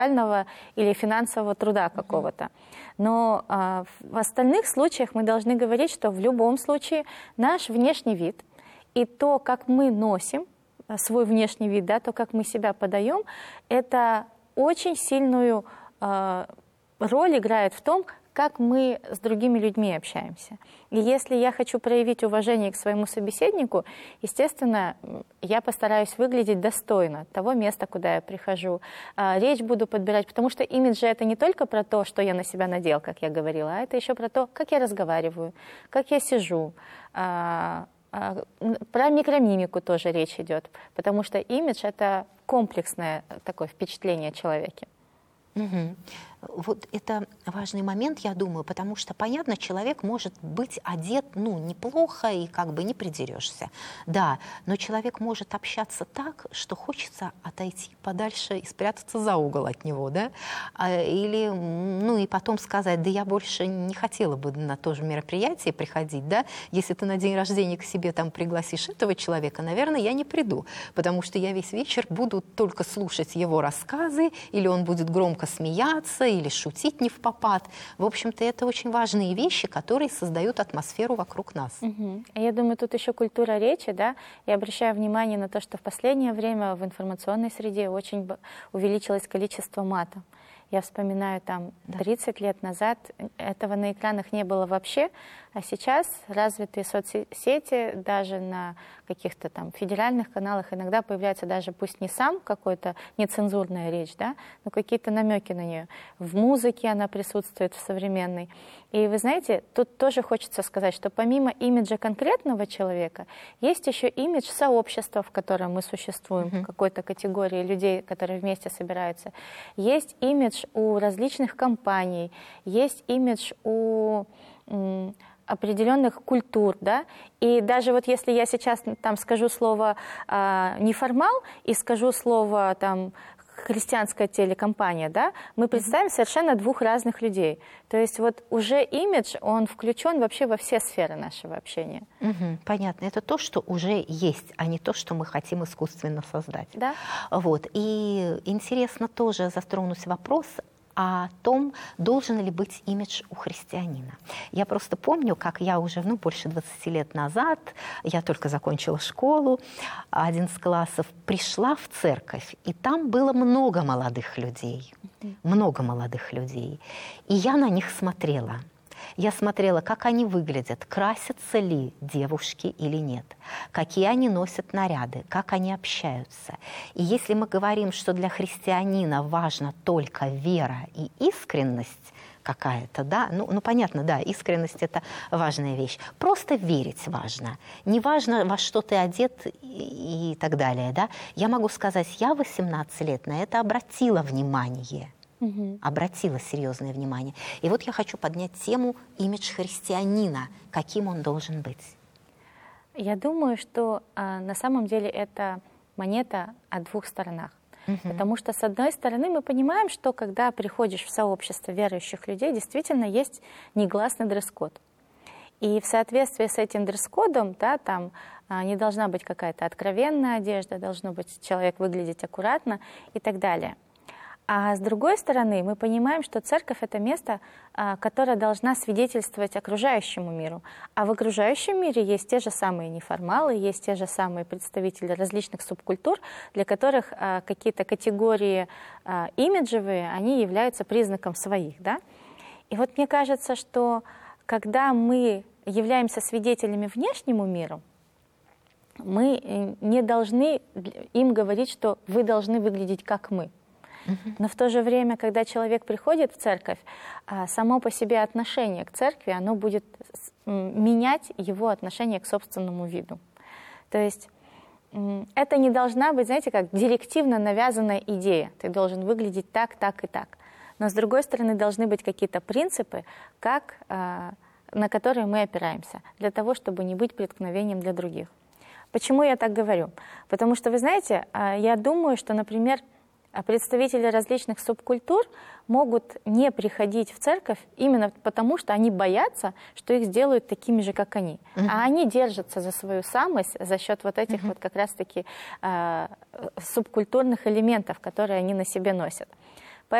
или финансового труда какого-то. Но в остальных случаях мы должны говорить, что в любом случае наш внешний вид и то, как мы носим свой внешний вид, да, то, как мы себя подаем, это очень сильную роль играет в том, как мы с другими людьми общаемся. И если я хочу проявить уважение к своему собеседнику, естественно, я постараюсь выглядеть достойно того места, куда я прихожу. Речь буду подбирать, потому что имидж же это не только про то, что я на себя надел, как я говорила, а это еще про то, как я разговариваю, как я сижу. Про микромимику тоже речь идет, потому что имидж — это комплексное такое впечатление о человеке. Угу. Вот это важный момент, я думаю, потому что, понятно, человек может быть одет, ну, неплохо и как бы не придерешься. Да, но человек может общаться так, что хочется отойти подальше и спрятаться за угол от него, да? Или, ну, и потом сказать, да я больше не хотела бы на то же мероприятие приходить, да? Если ты на день рождения к себе там пригласишь этого человека, наверное, я не приду, потому что я весь вечер буду только слушать его рассказы, или он будет громко смеяться, или шутить не впопад. В общем-то, это очень важные вещи, которые создают атмосферу вокруг нас. Угу. Я думаю, тут еще культура речи, да. Я обращаю внимание на то, что в последнее время в информационной среде очень увеличилось количество мата. Я вспоминаю, там, 30 лет назад этого на экранах не было вообще, а сейчас развитые соцсети, даже на каких-то там федеральных каналах иногда появляется даже, пусть не сам какой-то нецензурная речь, да, но какие-то намеки на нее. В музыке она присутствует, в современной. И вы знаете, тут тоже хочется сказать, что помимо имиджа конкретного человека, есть еще имидж сообщества, в котором мы существуем, какой-то категории людей, которые вместе собираются. Есть имидж у различных компаний, есть имидж у определенных культур, да, и даже вот если я сейчас там скажу слово неформал и скажу слово там христианская телекомпания, да, мы представим совершенно двух разных людей. То есть вот уже имидж, он включен вообще во все сферы нашего общения. Понятно. Это то, что уже есть, а не то, что мы хотим искусственно создать. Да. Вот. И интересно тоже затронуть вопрос о том, должен ли быть имидж у христианина. Я просто помню, как я уже больше 20 лет назад, я только закончила школу, 11 классов, пришла в церковь, и там было много молодых людей. Много молодых людей. И я на них смотрела. Я смотрела, как они выглядят, красятся ли девушки или нет, какие они носят наряды, как они общаются. И если мы говорим, что для христианина важна только вера и искренность какая-то, да, ну понятно, да, искренность – это важная вещь. Просто верить важно. Не важно, во что ты одет и так далее, да. Я могу сказать, я 18 лет на это обратила внимание. Обратила серьезное внимание. И вот я хочу поднять тему имидж христианина. Каким он должен быть? Я думаю, что на самом деле это монета о двух сторонах. Потому что, с одной стороны, мы понимаем, что когда приходишь в сообщество верующих людей, действительно есть негласный дресс-код. И в соответствии с этим дресс-кодом, да, там не должна быть какая-то откровенная одежда, должно быть человек выглядеть аккуратно и так далее. А с другой стороны, мы понимаем, что церковь — это место, которое должна свидетельствовать окружающему миру. А в окружающем мире есть те же самые неформалы, есть те же самые представители различных субкультур, для которых какие-то категории имиджевые, они являются признаком своих. Да? И вот мне кажется, что когда мы являемся свидетелями внешнему миру, мы не должны им говорить, что вы должны выглядеть как мы. Но в то же время, когда человек приходит в церковь, само по себе отношение к церкви, оно будет менять его отношение к собственному виду. То есть это не должна быть, знаете, как директивно навязанная идея. Ты должен выглядеть так, так и так. Но с другой стороны, должны быть какие-то принципы, на которые мы опираемся, для того, чтобы не быть преткновением для других. Почему я так говорю? Потому что, вы знаете, я думаю, что, например, представители различных субкультур могут не приходить в церковь именно потому, что они боятся, что их сделают такими же, как они. А они держатся за свою самость за счет вот этих вот как раз-таки субкультурных элементов, которые они на себе носят.